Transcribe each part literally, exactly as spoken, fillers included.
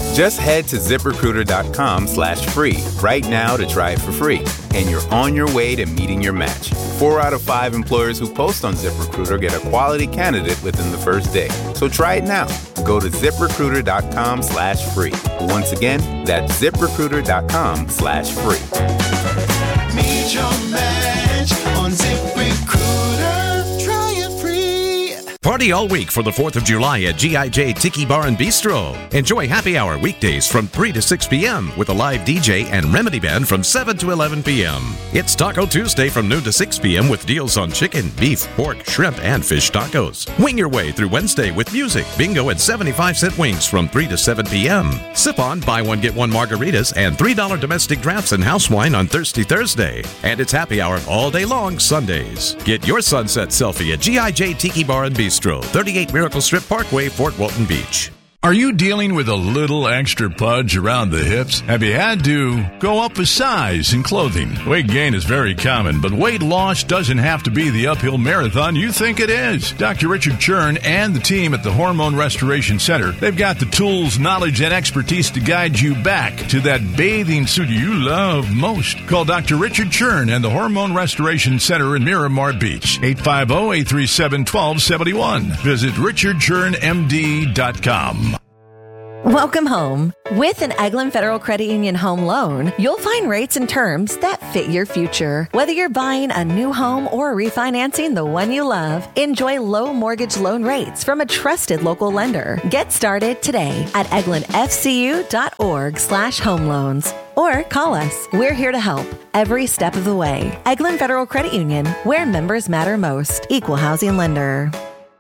Just head to ZipRecruiter.com slash free right now to try it for free. And you're on your way to meeting your match. Four out of five employers who post on ZipRecruiter get a quality candidate within the first day. So try it now. Go to ZipRecruiter.com slash free. Once again, that's ZipRecruiter.com slash free. Meet your match on ZipRecruiter. Try it free. Party all week for the fourth of July at G I J Tiki Bar and Bistro. Enjoy happy hour weekdays from three to six p.m. with a live D J and Remedy Band from seven to eleven p.m. It's Taco Tuesday from noon to six p.m. with deals on chicken, beef, pork, shrimp, and fish tacos. Wing your way through Wednesday with music, bingo, and seventy-five cent wings from three to seven p.m. Sip on, buy one, get one margaritas and three dollars domestic drafts and house wine on Thirsty Thursday. And it's happy hour all day long Sundays. Get your sunset selfie at G I J Tiki Bar and Bistro. thirty-eight Miracle Strip Parkway, Fort Walton Beach. Are you dealing with a little extra pudge around the hips? Have you had to go up a size in clothing? Weight gain is very common, but weight loss doesn't have to be the uphill marathon you think it is. Doctor Richard Churn and the team at the Hormone Restoration Center, they've got the tools, knowledge, and expertise to guide you back to that bathing suit you love most. Call Doctor Richard Churn and the Hormone Restoration Center in Miramar Beach, eight five zero, eight three seven, one two seven one. Visit richard churn m d dot com. Welcome home. With an Eglin Federal Credit Union home loan, you'll find rates and terms that fit your future. Whether you're buying a new home or refinancing the one you love, enjoy low mortgage loan rates from a trusted local lender. Get started today at eglinfcu.org slash home loans. Or call us. We're here to help every step of the way. Eglin Federal Credit Union, where members matter most. Equal housing lender.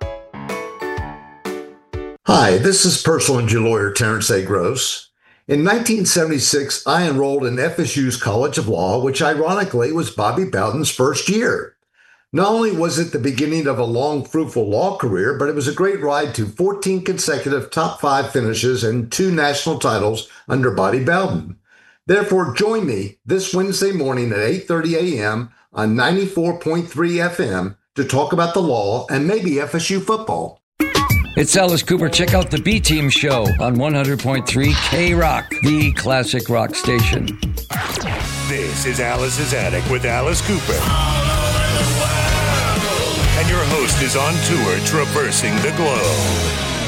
Hi, this is personal injury lawyer Terrence A. Gross. In nineteen seventy-six, I enrolled in F S U's College of Law, which ironically was Bobby Bowden's first year. Not only was it the beginning of a long, fruitful law career, but it was a great ride to fourteen consecutive top five finishes and two national titles under Bobby Bowden. Therefore, join me this Wednesday morning at eight thirty a.m. on ninety-four point three F M to talk about the law and maybe F S U football. It's Alice Cooper. Check out the B-Team Show on one hundred point three K-Rock, the classic rock station. This is Alice's Attic with Alice Cooper. All over the world. And your host is on tour traversing the globe.